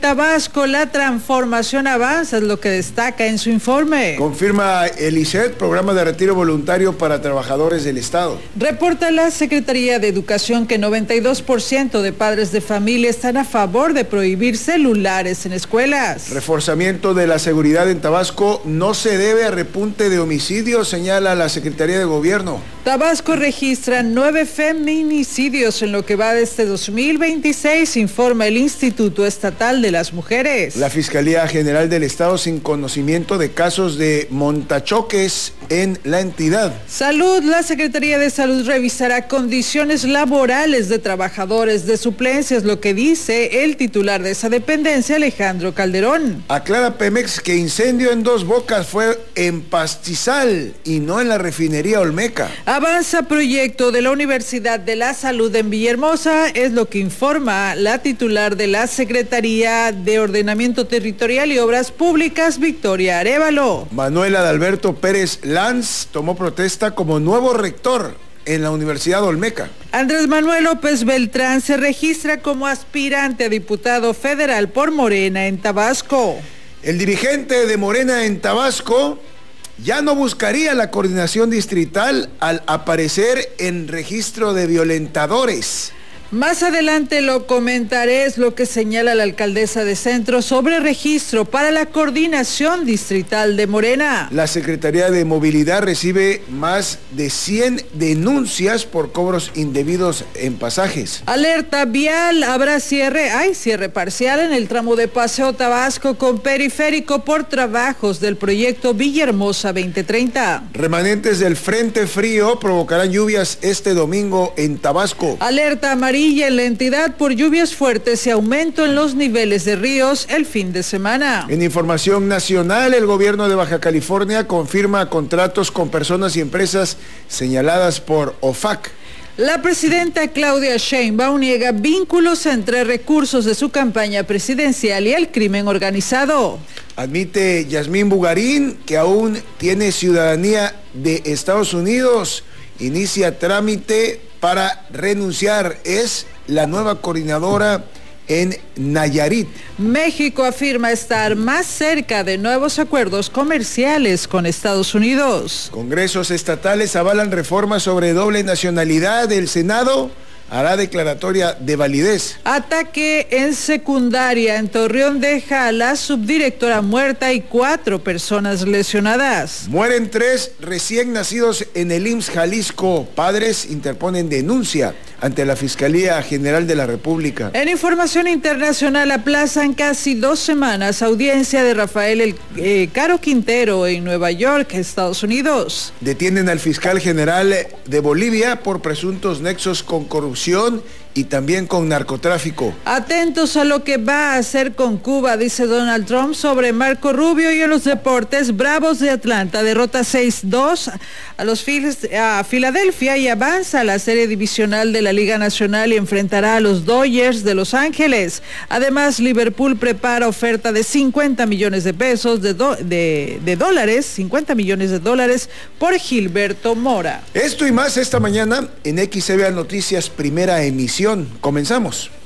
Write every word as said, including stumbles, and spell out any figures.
Tabasco la transformación avanza, es lo que destaca en su informe. Confirma el I C E T, programa de retiro voluntario para trabajadores del Estado. Reporta la Secretaría de Educación que noventa y dos por ciento de padres de familia están a favor de prohibir celulares en escuelas. Reforzamiento de la seguridad en Tabasco no se debe a repunte de homicidios, señala la Secretaría de Gobierno. Tabasco registra nueve feminicidios en lo que va de este dos mil veintiséis, informa el Instituto Estatal de las Mujeres. La Fiscalía General del Estado sin conocimiento de casos de montachoques en la entidad. Salud, la Secretaría de Salud revisará condiciones laborales de trabajadores de suplencias, lo que dice el titular de esa dependencia, Alejandro Calderón. Aclara Pemex que incendio en Dos Bocas fue en Pastizal y no en la refinería Olmeca. Avanza proyecto de la Universidad de la Salud en Villahermosa, es lo que informa la titular de la Secretaría de Ordenamiento Territorial y Obras Públicas, Victoria Arévalo. Manuel Adalberto Pérez Lanz tomó protesta como nuevo rector en la Universidad Olmeca. Andrés Manuel López Beltrán se registra como aspirante a diputado federal por Morena en Tabasco. El dirigente de Morena en Tabasco ya no buscaría la coordinación distrital al aparecer en registro de violentadores. Más adelante lo comentaré, es lo que señala la alcaldesa de Centro sobre registro para la coordinación distrital de Morena. La Secretaría de Movilidad recibe más de cien denuncias por cobros indebidos en pasajes. Alerta vial, habrá cierre, hay cierre parcial en el tramo de Paseo Tabasco con periférico por trabajos del proyecto Villahermosa veinte treinta. Remanentes del Frente Frío provocarán lluvias este domingo en Tabasco. Alerta amarilla en la entidad por lluvias fuertes y aumento en los niveles de ríos el fin de semana. En información nacional, el gobierno de Baja California confirma contratos con personas y empresas señaladas por O F A C. La presidenta Claudia Sheinbaum niega vínculos entre recursos de su campaña presidencial y el crimen organizado. Admite Yasmín Bugarín que aún tiene ciudadanía de Estados Unidos. Inicia trámite para renunciar. Es la nueva coordinadora en Nayarit. México afirma estar más cerca de nuevos acuerdos comerciales con Estados Unidos. Congresos estatales avalan reformas sobre doble nacionalidad. El Senado hará declaratoria de validez. Ataque en secundaria en Torreón deja a la subdirectora muerta y cuatro personas lesionadas. Mueren tres recién nacidos en el I M S S Jalisco. Padres interponen denuncia ante la Fiscalía General de la República. En información internacional, aplazan casi dos semanas audiencia de Rafael el, eh, Caro Quintero en Nueva York, Estados Unidos. Detienen al fiscal general de Bolivia por presuntos nexos con corrupción y también con narcotráfico. Atentos a lo que va a hacer con Cuba, dice Donald Trump sobre Marco Rubio. Y en los deportes, Bravos de Atlanta derrota seis dos a los Phillies, a Filadelfia y avanza a la serie divisional de la Liga Nacional y enfrentará a los Dodgers de Los Ángeles. Además, Liverpool prepara oferta de cincuenta millones de pesos de, do, de, de dólares, cincuenta millones de dólares por Gilberto Mora. Esto y más esta mañana en X E V A Noticias, primera emisión. Comenzamos.